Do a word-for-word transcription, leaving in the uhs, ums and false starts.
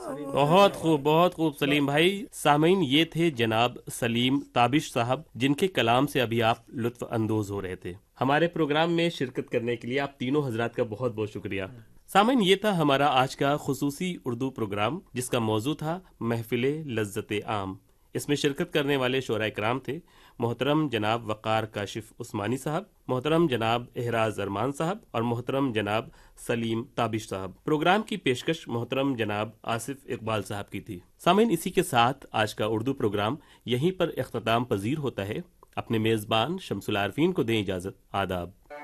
बहुत खूब, बहुत खूब सलीम भाई। सामीन, ये थे जनाब सलीम ताबिश साहब, जिनके कलाम से अभी आप लुत्फ अंदोज हो रहे थे। हमारे प्रोग्राम में शिरकत करने के लिए आप तीनों हजरात का बहुत बहुत शुक्रिया। सामीन, ये था हमारा आज का खुसूसी उर्दू प्रोग्राम, जिसका मौजू था महफिले लज्जत आम। इसमें शिरकत करने वाले शोरा इकराम थे मोहतरम जनाब वक़ार काशिफ उस्मानी साहब, मोहतरम जनाब एहराज अरमान साहब और मोहतरम जनाब सलीम ताबिश साहब। प्रोग्राम की पेशकश मोहतरम जनाब आसिफ इकबाल साहब की थी। सामीन, इसी के साथ आज का उर्दू प्रोग्राम यहीं पर इख्तिताम पजीर होता है। अपने मेज़बान शमसुल आरफीन को दें इजाज़त। आदाब।